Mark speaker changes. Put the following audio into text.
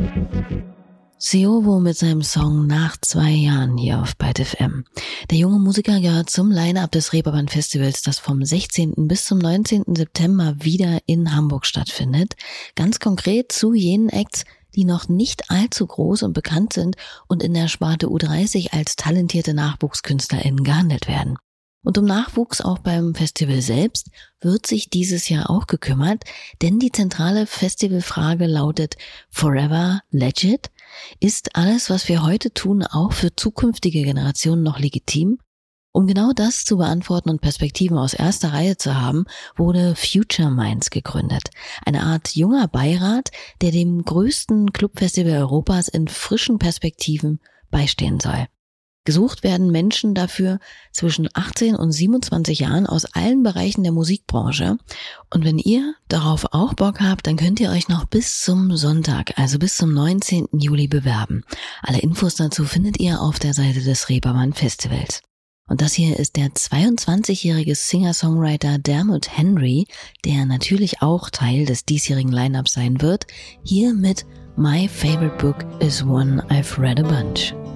Speaker 1: Seovo mit seinem Song Nach 2 Jahren hier auf Byte FM. Der junge Musiker gehört zum Line-Up des Reeperbahn Festivals, das vom 16. bis zum 19. September wieder in Hamburg stattfindet. Ganz konkret zu jenen Acts, die noch nicht allzu groß und bekannt sind und in der Sparte U30 als talentierte NachwuchskünstlerInnen gehandelt werden. Und um Nachwuchs auch beim Festival selbst wird sich dieses Jahr auch gekümmert, denn die zentrale Festivalfrage lautet Forever Legit? Ist alles, was wir heute tun, auch für zukünftige Generationen noch legitim? Um genau das zu beantworten und Perspektiven aus erster Reihe zu haben, wurde Future Minds gegründet. Eine Art junger Beirat, der dem größten Clubfestival Europas in frischen Perspektiven beistehen soll. Gesucht werden Menschen dafür zwischen 18 und 27 Jahren aus allen Bereichen der Musikbranche. Und wenn ihr darauf auch Bock habt, dann könnt ihr euch noch bis zum Sonntag, also bis zum 19. Juli bewerben. Alle Infos dazu findet ihr auf der Seite des Reeperbahn Festivals. Und das hier ist der 22-jährige Singer-Songwriter Dermot Henry, der natürlich auch Teil des diesjährigen Line-Ups sein wird, hier mit My Favorite Book is One I've Read a Bunch.